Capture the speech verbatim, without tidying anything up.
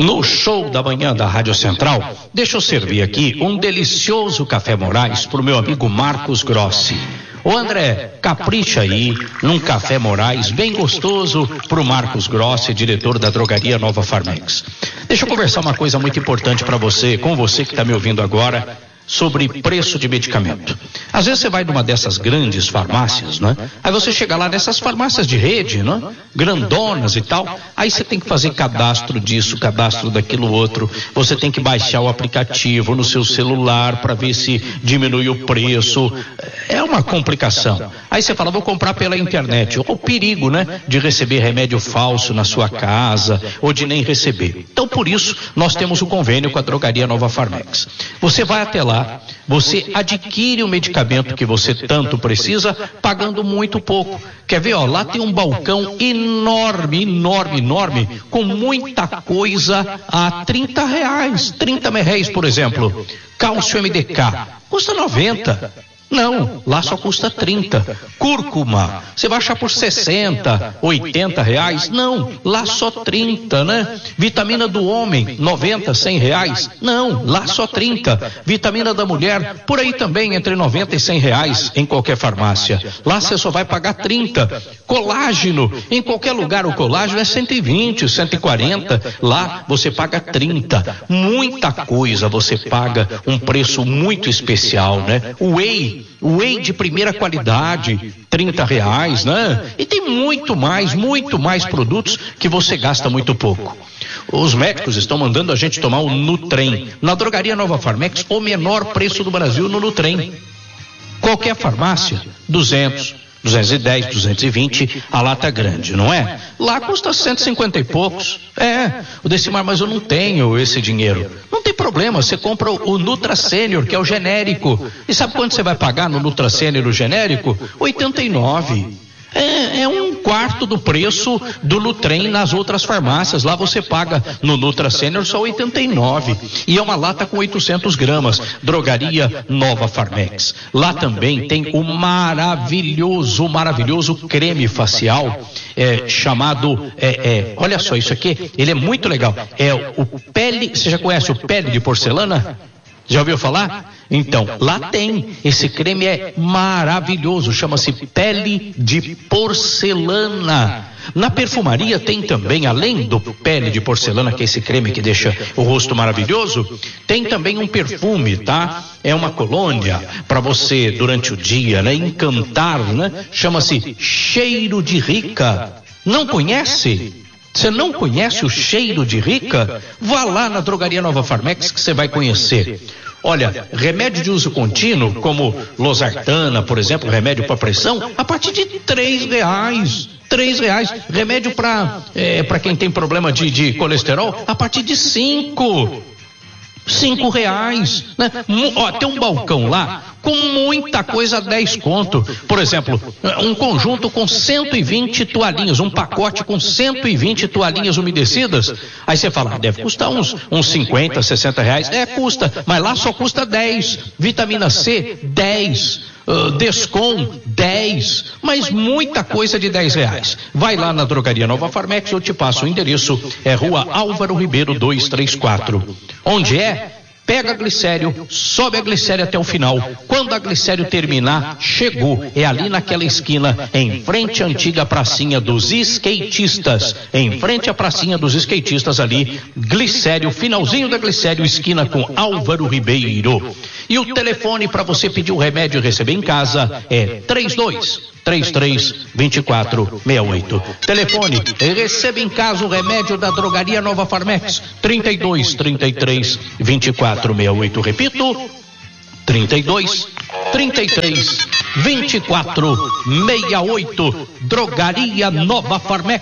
No show da manhã da Rádio Central, deixa eu servir aqui um delicioso café Moraes pro meu amigo Marcos Grossi. Ô André, capricha aí num café Moraes bem gostoso pro Marcos Grossi, diretor da drogaria Nova Farmex. Deixa eu conversar uma coisa muito importante para você, com você que está me ouvindo agora, sobre preço de medicamento. Às vezes você vai numa dessas grandes farmácias, né? Aí você chega lá nessas farmácias de rede, né? Grandonas e tal, aí você tem que fazer cadastro disso, cadastro daquilo outro, você tem que baixar o aplicativo no seu celular para ver se diminui o preço, é uma complicação. Aí você fala, vou comprar pela internet, ou o perigo, né? De receber remédio falso na sua casa, ou de nem receber. Então por isso, nós temos o convênio com a drogaria Nova Farmex. Você vai até lá, você adquire o medicamento que você tanto precisa, pagando muito pouco. Quer ver, ó, lá tem um balcão enorme, enorme, enorme, com muita coisa a trinta reais, trinta reais, por exemplo. Cálcio M D K, custa noventa. Não, lá só custa trinta. Cúrcuma, você vai achar por sessenta, oitenta reais? Não, lá só trinta, né? Vitamina do homem, noventa, cem reais? Não, lá só trinta. Vitamina da mulher, por aí também entre noventa e cem reais em qualquer farmácia. Lá você só vai pagar trinta. Colágeno, em qualquer lugar o colágeno é cento e vinte, cento e quarenta. Lá você paga trinta. Muita coisa você paga um preço muito especial, né? O Whey, Whey de primeira qualidade, trinta reais, né? E tem muito mais, muito mais produtos que você gasta muito pouco. Os médicos estão mandando a gente tomar o Nutrem. Na drogaria Nova Farmex, o menor preço do Brasil no Nutrem. Qualquer farmácia, duzentos, duzentos e dez, duzentos e vinte, a lata grande, não é? Lá custa cento e cinquenta e poucos. É, o Decimar, mas eu não tenho esse dinheiro. Não tem problema, você compra o Nutra Sênior, que é o genérico. E sabe quanto você vai pagar no Nutra Sênior, o genérico? oitenta e nove. É, é um quarto do preço do Nutrem nas outras farmácias. Lá você paga no Nutra Sênior só oitenta e nove. E é uma lata com oitocentos gramas. Drogaria Nova Farmex. Lá também tem o maravilhoso, maravilhoso creme facial é, chamado, é, é, olha só isso aqui, ele é muito legal. É o pele, você já conhece o pele de porcelana? Já ouviu falar? Então, lá tem. Esse creme é maravilhoso, chama-se pele de porcelana. Na perfumaria tem também, além do pele de porcelana, que é esse creme que deixa o rosto maravilhoso, tem também um perfume, tá? É uma colônia para você, durante o dia, né? Encantar, né? Chama-se Cheiro de Rica. Não conhece? Você não conhece o Cheiro de Rica? Vá lá na drogaria Nova Farmex que você vai conhecer. Olha, remédio de uso contínuo, como losartana, por exemplo, remédio para pressão, a partir de três reais. Três reais. Remédio para é, para quem tem problema de, de colesterol, a partir de cinco. Cinco reais, né? Ó, tem um balcão lá com muita coisa a dez conto. Por exemplo, um conjunto com cento e vinte toalhinhas, um pacote com cento e vinte toalhinhas umedecidas. Aí você fala, deve custar uns, uns cinquenta, sessenta reais. É, custa, mas lá só custa dez. Vitamina C, dez. Uh, Descom, dez, mas muita coisa de dez reais. Vai lá na drogaria Nova Farmex, eu te passo o endereço, é Rua Álvaro Ribeiro duzentos e trinta e quatro. Onde é? Pega a glicério, sobe a glicério até o final. Quando a glicério terminar, chegou. É ali naquela esquina, em frente à antiga pracinha dos skatistas. Em frente à pracinha dos skatistas ali, glicério, finalzinho da glicério, esquina com Álvaro Ribeiro. E o telefone para você pedir o remédio e receber em casa é trinta e dois, trinta e três, vinte e quatro, sessenta e oito. Telefone, receba em casa o remédio da drogaria Nova Farmex, trinta e dois, trinta e três, vinte e quatro, sessenta e oito. Repito, trinta e dois, trinta e três, vinte e quatro, sessenta e oito. Drogaria Nova Farmex.